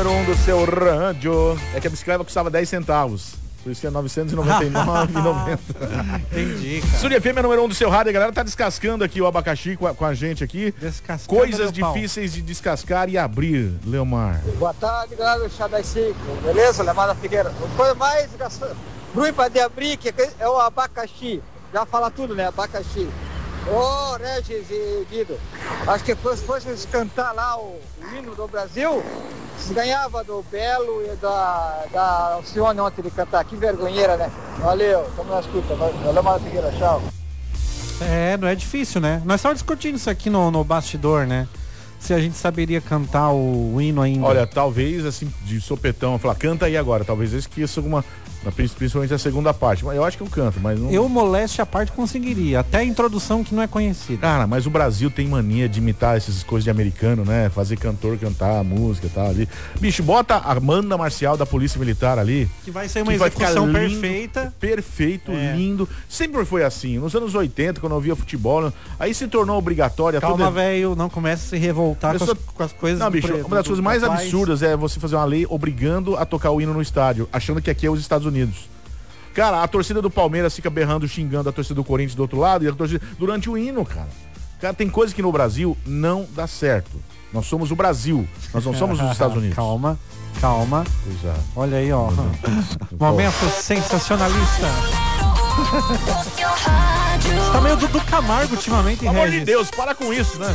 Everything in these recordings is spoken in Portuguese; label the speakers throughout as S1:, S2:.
S1: número 1 do seu rádio. É que a bicicleta custava 10 centavos. Por isso que é R$ 999,90.
S2: Entendi, cara.
S1: Sul FM é número 1 do seu rádio. A galera tá descascando aqui o abacaxi com a gente aqui. Coisas difíceis de descascar e abrir, Leomar.
S3: Boa tarde, galera do Chá das 5. Beleza? Levada Figueira. A coisa mais ruim pra de abrir que é o abacaxi. Já fala tudo, né? Abacaxi. Ô, Regis e Guido, acho que se fosse cantar lá o hino do Brasil, se ganhava do Belo e da Alcione ontem de cantar. Que vergonheira, né? Valeu, tamo na escuta. Valeu, Mara Figueira, tchau.
S2: Não é difícil, né? Nós estávamos discutindo isso aqui no bastidor, né? Se a gente saberia cantar o hino ainda.
S1: Olha, talvez assim, de sopetão, falar, canta aí agora. Talvez eu esqueça alguma, principalmente a segunda parte. Eu acho que eu canto, mas não...
S2: Eu, moleste a parte, conseguiria. Até a introdução que não é conhecida.
S1: Cara, mas o Brasil tem mania de imitar essas coisas de americano, né? Fazer cantor cantar a música e tal ali. Bicho, bota a Amanda Marcial da Polícia Militar ali.
S2: Que vai ser uma execução lindo, perfeita.
S1: Perfeito, lindo. Sempre foi assim. Nos anos 80, quando eu via futebol, aí se tornou obrigatória.
S2: Calma, velho, não comece a se revoltar com as coisas.
S1: Não, bicho, uma das coisas mais absurdas é você fazer uma lei obrigando a tocar o hino no estádio, achando que aqui é os Estados Unidos. Cara, a torcida do Palmeiras fica berrando, xingando a torcida do Corinthians do outro lado, e a torcida durante o hino, cara. Cara, tem coisa que no Brasil não dá certo. Nós somos o Brasil, nós não somos os Estados Unidos.
S2: Calma. Olha aí, ó. Momento sensacionalista. Você tá meio do Camargo ultimamente,
S1: pelo amor de Deus, para com isso, né?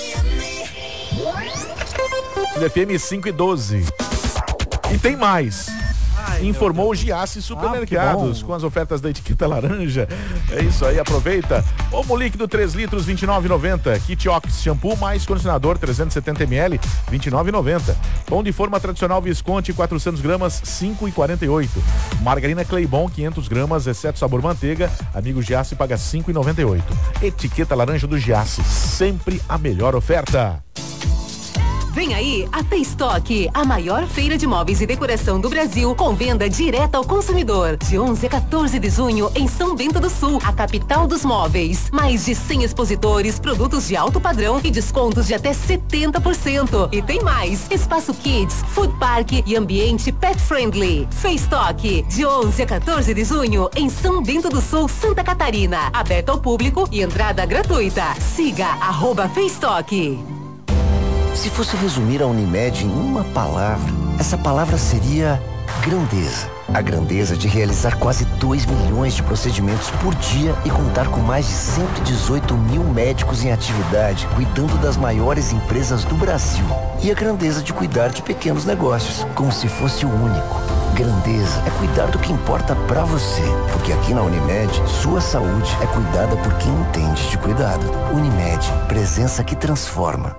S1: FM 5 e 12. E tem mais. Informou o Giasse Supermercados com as ofertas da etiqueta laranja. É isso aí, aproveita. Omo líquido 3 litros, R$29,90. Kit Ox shampoo mais condicionador 370ml, R$29,90. Pão de forma tradicional Visconti 400 gramas, R$5,48. Margarina Claybon 500 gramas, exceto sabor manteiga. Amigo Giasse paga R$5,98. Etiqueta laranja do Giasse, sempre a melhor oferta.
S4: Vem aí a T-Stock, a maior feira de móveis e decoração do Brasil, com venda direta ao consumidor. De 11 a 14 de junho, em São Bento do Sul, a capital dos móveis. Mais de 100 expositores, produtos de alto padrão e descontos de até 70%. E tem mais, espaço kids, food park e ambiente pet friendly. T-Stock, de 11 a 14 de junho, em São Bento do Sul, Santa Catarina. Aberto ao público e entrada gratuita. Siga @T-Stock.
S5: Se fosse resumir a Unimed em uma palavra, essa palavra seria grandeza. A grandeza de realizar quase 2 milhões de procedimentos por dia e contar com mais de 118 mil médicos em atividade, cuidando das maiores empresas do Brasil. E a grandeza de cuidar de pequenos negócios, como se fosse o único. Grandeza é cuidar do que importa pra você, porque aqui na Unimed, sua saúde é cuidada por quem entende de cuidado. Unimed, presença que transforma.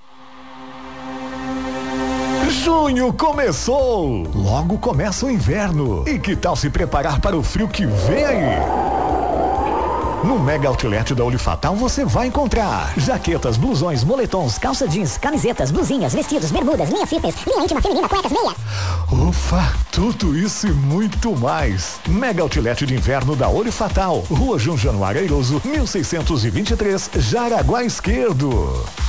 S6: Junho começou! Logo começa o inverno. E que tal se preparar para o frio que vem aí? No Mega Outlet da Olifatal você vai encontrar jaquetas, blusões, moletons,
S7: calça jeans, camisetas, blusinhas, vestidos, bermudas, linha fitness, linha íntima feminina, cuecas, meias.
S6: Ufa, tudo isso e muito mais. Mega Outlet de Inverno da Olifatal, Rua João Januário Airoso, 1623, Jaraguá Esquerdo.